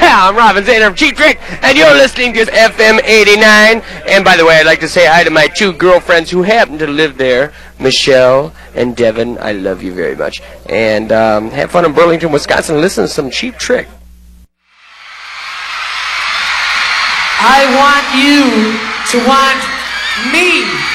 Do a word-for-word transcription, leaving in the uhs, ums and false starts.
Yeah, I'm Robin Zander from Cheap Trick, and you're listening to F M eighty-nine. And by the way, I'd like to say hi to my two girlfriends who happen to live there, Michelle and Devin. I love you very much. And um, have fun in Burlington, Wisconsin. Listen to some Cheap Trick. I want you to want me.